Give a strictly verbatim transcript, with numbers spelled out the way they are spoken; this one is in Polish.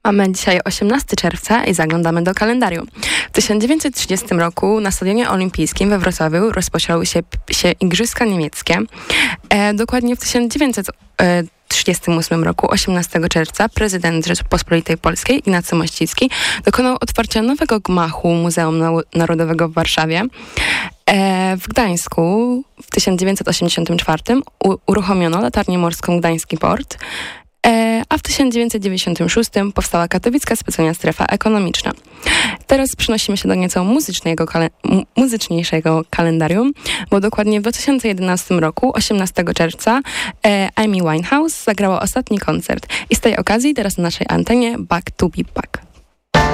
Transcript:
Mamy dzisiaj osiemnastego czerwca i zaglądamy do kalendarium. W tysiąc dziewięćset trzydziestym roku na Stadionie Olimpijskim we Wrocławiu rozpoczęły się, się Igrzyska Niemieckie. E, dokładnie w tysiąc dziewięćset trzydziestym ósmym roku, osiemnastego czerwca, prezydent Rzeczypospolitej Polskiej Ignacy Mościcki dokonał otwarcia nowego gmachu Muzeum Narodowego w Warszawie. E, w Gdańsku w tysiąc dziewięćset osiemdziesiątym czwartym u, uruchomiono latarnię morską Gdański Port, e, a w tysiąc dziewięćset dziewięćdziesiątym szóstym powstała Katowicka Specjalna Strefa Ekonomiczna. Teraz przenosimy się do nieco muzycznego, kale, muzyczniejszego kalendarium, bo dokładnie w dwa tysiące jedenastym roku, osiemnastego czerwca, e, Amy Winehouse zagrała ostatni koncert. I z tej okazji teraz na naszej antenie Back to Be Back.